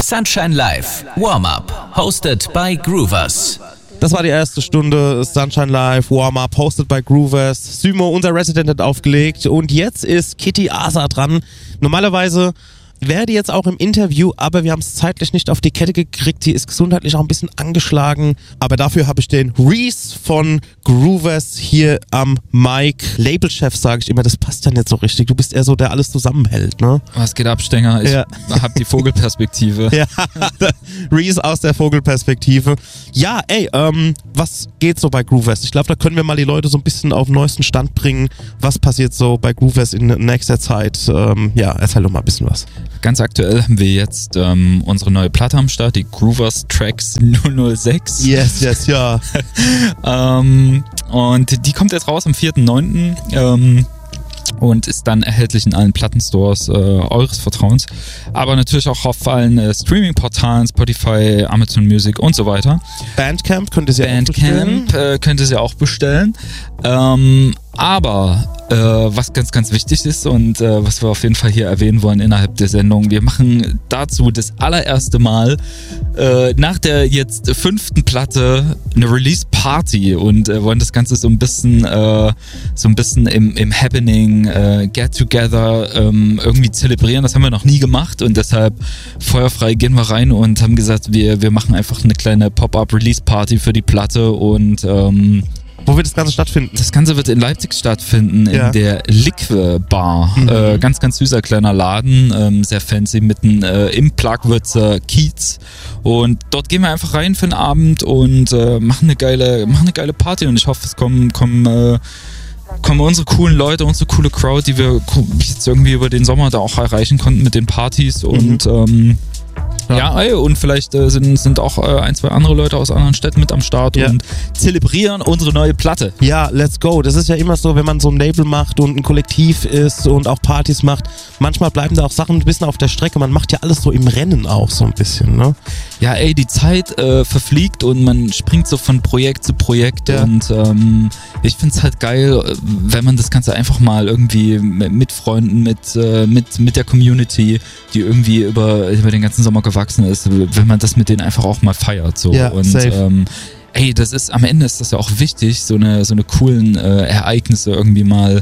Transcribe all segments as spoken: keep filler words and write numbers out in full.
Sunshine Live Warm-Up, hosted by Groovers. Das war die erste Stunde Sunshine Live Warm-Up, hosted by Groovers. Symo, unser Resident, hat aufgelegt und jetzt ist Kitty Asa dran. Normalerweise wäre die jetzt auch im Interview, aber wir haben es zeitlich nicht auf die Kette gekriegt. Sie ist gesundheitlich auch ein bisschen angeschlagen, aber dafür habe ich den Reese von Groovers hier am Mic. Labelchef sage ich immer, das passt ja nicht so richtig. Du bist eher so, der alles zusammenhält, ne? Was geht ab, Stenger? Ich ja. habe die Vogelperspektive. Ja, Reese aus der Vogelperspektive. Ja, ey, ähm, was geht so bei Groovers? Ich glaube, da können wir mal die Leute so ein bisschen auf den neuesten Stand bringen. Was passiert so bei Groovers in nächster Zeit? Ähm, ja, erzähl doch mal ein bisschen was. Ganz aktuell haben wir jetzt ähm, unsere neue Platte am Start, die Groovers Tracks null null sechs. Yes, yes, ja. ähm, und die kommt jetzt raus am vierten neunten Ähm, und ist dann erhältlich in allen Plattenstores äh, eures Vertrauens. Aber natürlich auch auf allen äh, Streaming-Portalen, Spotify, Amazon Music und so weiter. Bandcamp könnt ihr sie Bandcamp, auch bestellen. Bandcamp äh, könnt ihr sie auch bestellen. Ähm, aber äh, was ganz, ganz wichtig ist und äh, was wir auf jeden Fall hier erwähnen wollen innerhalb der Sendung, wir machen dazu das allererste Mal äh, nach der jetzt fünften Platte eine Release-Party und äh, wollen das Ganze so ein bisschen äh, so ein bisschen im, im Happening, äh, Get-Together ähm, irgendwie zelebrieren. Das haben wir noch nie gemacht und deshalb feuerfrei gehen wir rein und haben gesagt, wir, wir machen einfach eine kleine Pop-Up-Release-Party für die Platte und ähm, wo wird das Ganze stattfinden? Das Ganze wird in Leipzig stattfinden, ja. in der Liquor Bar. Mhm. Äh, ganz, ganz süßer kleiner Laden, ähm, sehr fancy, mitten äh, im Plagwürzer Kiez. Und dort gehen wir einfach rein für den Abend und äh, machen eine geile, machen eine geile Party. Und ich hoffe, es kommen, kommen, äh, kommen unsere coolen Leute, unsere coole Crowd, die wir jetzt irgendwie über den Sommer da auch erreichen konnten mit den Partys. Mhm. Und ähm, Ja, ey, und vielleicht äh, sind, sind auch äh, ein, zwei andere Leute aus anderen Städten mit am Start ja. und zelebrieren unsere neue Platte. Ja, let's go. Das ist ja immer so, wenn man so ein Label macht und ein Kollektiv ist und auch Partys macht. Manchmal bleiben da auch Sachen ein bisschen auf der Strecke. Man macht ja alles so im Rennen auch so ein bisschen, ne? Ja, ey, die Zeit äh, verfliegt und man springt so von Projekt zu Projekt ja. und ähm, ich find's halt geil, wenn man das Ganze einfach mal irgendwie mit Freunden, mit, äh, mit, mit der Community, die irgendwie über, über den ganzen Sommer gewachsen ist, wenn man das mit denen einfach auch mal feiert. So. Ja, und safe. Ähm, ey, das ist, am Ende ist das ja auch wichtig, so eine, so eine coolen äh, Ereignisse irgendwie mal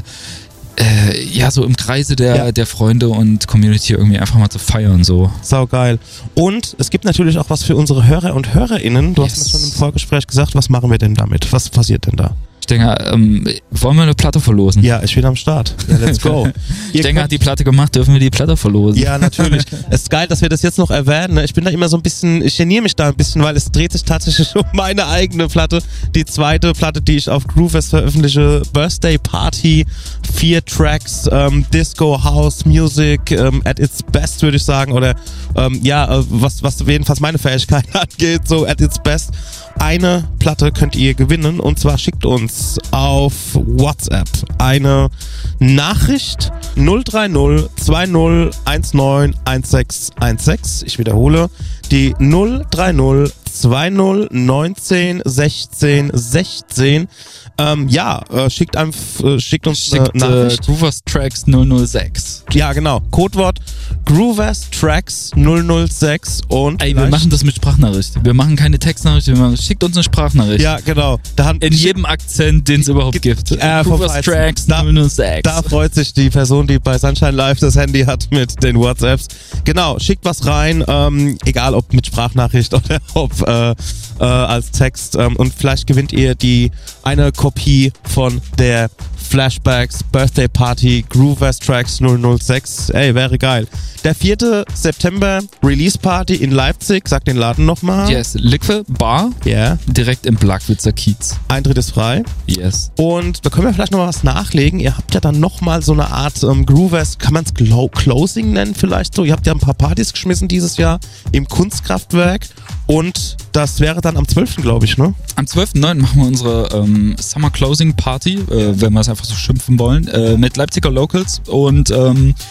äh, ja, so im Kreise der, ja. der Freunde und Community irgendwie einfach mal zu feiern. So. Sau geil. Und es gibt natürlich auch was für unsere Hörer und HörerInnen. Du yes. hast mir schon im Vorgespräch gesagt, was machen wir denn damit? Was passiert denn da? Stenger, ähm, wollen wir eine Platte verlosen? Ja, ich bin am Start. Ja, let's go. Stenger hat die Platte gemacht, dürfen wir die Platte verlosen? Ja, natürlich. Es ist geil, dass wir das jetzt noch erwähnen. Ich bin da immer so ein bisschen, ich geniere mich da ein bisschen, weil es dreht sich tatsächlich um meine eigene Platte. Die zweite Platte, die ich auf Groovers veröffentliche, Birthday Party, vier Tracks, ähm, Disco, House, Music, ähm, at its best, würde ich sagen. Oder ähm, ja, was, was jedenfalls meine Fähigkeit angeht, so at its best. Eine Platte könnt ihr gewinnen und zwar schickt uns auf WhatsApp eine Nachricht null drei null zwei null eins neun eins sechs eins sechs. Ich wiederhole, die null drei null zwei null neunzehn sechzehn sechzehn. Ähm, ja, äh, schickt einfach, äh, schickt uns schickt, eine Nachricht. Äh, Groovers Tracks null null sechs. Ja, genau. Codewort Groovers Tracks null null sechs und ey, wir machen das mit Sprachnachricht. Wir machen keine Textnachricht, wir machen, schickt uns eine Sprachnachricht. Ja, genau. Da in jedem Akzent, den es überhaupt gibt. Äh, Groovers Tracks da, null null sechs. Da freut sich die Person, die bei Sunshine Live das Handy hat mit den WhatsApps. Genau, schickt was rein, ähm, egal ob mit Sprachnachricht oder ob äh, äh, als Text. Ähm, und vielleicht gewinnt ihr die eine Kopie von der Flashbacks Birthday Party Groovers Tracks null null sechs. Ey, wäre geil. Der vierte September Release Party in Leipzig. Sag den Laden nochmal. Yes, Liquor Bar. Ja. Yeah. Direkt im Plagwürzer Kiez. Eintritt ist frei. Yes. Und da können wir vielleicht noch mal was nachlegen. Ihr habt ja dann nochmal so eine Art ähm, Groovers, kann man es Glo- Closing nennen vielleicht so. Ihr habt ja ein paar Partys geschmissen dieses Jahr im Kunstkraftwerk. Und das wäre dann am zwölften glaube ich, ne? Am zwölften neunten machen wir unsere ähm, Summer Closing Party, äh, wenn wir es einfach so schimpfen wollen, äh, mit Leipziger Locals und ähm,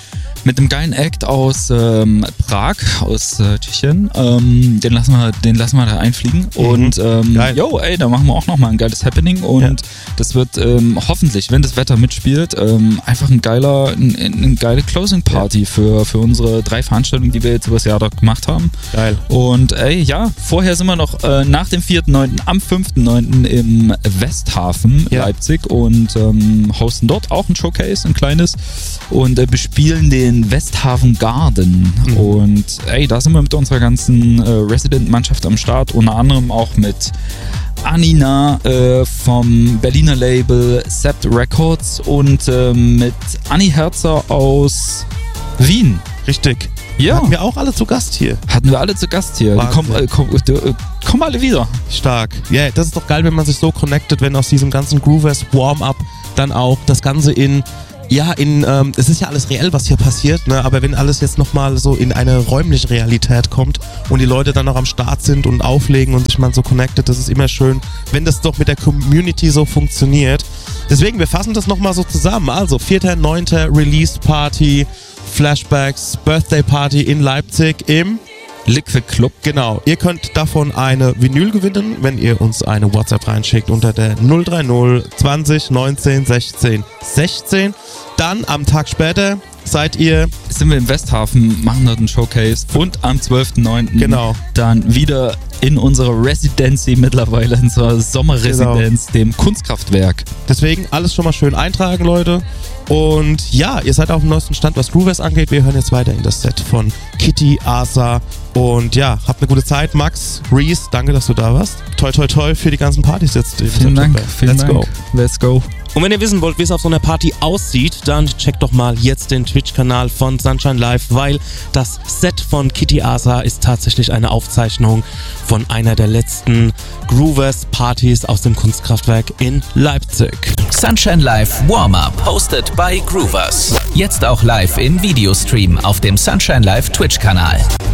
mit einem geilen Act aus ähm, Prag, aus äh, Tschechien. Ähm, den, lassen wir, den lassen wir da einfliegen. Mhm. Und ähm, yo, ey, da machen wir auch nochmal ein geiles Happening. Und ja. das wird ähm, hoffentlich, wenn das Wetter mitspielt, ähm, einfach ein geiler, ein, eine geile Closing Party ja. für, für unsere drei Veranstaltungen, die wir jetzt übers Jahr da gemacht haben. Geil. Und ey, ja, vorher sind wir noch äh, nach dem vierten neunten am fünften neunten im Westhafen ja. Leipzig und ähm, hosten dort auch ein Showcase, ein kleines, und äh, bespielen den Westhafen Garden. Mhm. Und ey, da sind wir mit unserer ganzen äh, Resident-Mannschaft am Start, unter anderem auch mit Anina äh, vom Berliner Label Sept Records und äh, mit Anni Herzer aus Wien. Richtig. Ja. Hatten wir auch alle zu Gast hier. Hatten wir alle zu Gast hier. Komm, äh, komm, äh, komm alle wieder. Stark. Ja, yeah, das ist doch geil, wenn man sich so connectet, wenn aus diesem ganzen Groovers Warm-Up dann auch das Ganze in, ja, in, ähm, es ist ja alles reell, was hier passiert, ne? Aber wenn alles jetzt nochmal so in eine räumliche Realität kommt und die Leute dann noch am Start sind und auflegen und sich mal so connected, das ist immer schön, wenn das doch mit der Community so funktioniert. Deswegen, wir fassen das nochmal so zusammen. Also, vierter neunter Release Party, Flashbacks, Birthday Party in Leipzig im Liquid Club. Genau. Ihr könnt davon eine Vinyl gewinnen, wenn ihr uns eine WhatsApp reinschickt unter der null drei null zwanzig neunzehn sechzehn sechzehn. Dann am Tag später seid ihr... Sind wir im Westhafen, machen dort einen Showcase und am zwölften neunten genau. dann wieder in unserer Residency mittlerweile, in unserer Sommerresidenz, genau. dem Kunstkraftwerk. Deswegen alles schon mal schön eintragen, Leute. Und ja, ihr seid auf dem neuesten Stand, was Groovers angeht. Wir hören jetzt weiter in das Set von Kitty, Asa. Und ja, habt eine gute Zeit. Max, Reese, danke, dass du da warst. Toi, toi, toi für die ganzen Partys jetzt. Vielen Dank. Vielen Let's Dank. go. Let's go. Und wenn ihr wissen wollt, wie es auf so einer Party aussieht, dann checkt doch mal jetzt den Twitch-Kanal von Sunshine Live, weil das Set von Kitty Asa ist tatsächlich eine Aufzeichnung von einer der letzten Groovers-Partys aus dem Kunstkraftwerk in Leipzig. Sunshine Live Warm-Up, hosted by Groovers. Jetzt auch live im Videostream auf dem Sunshine Live Twitch-Kanal.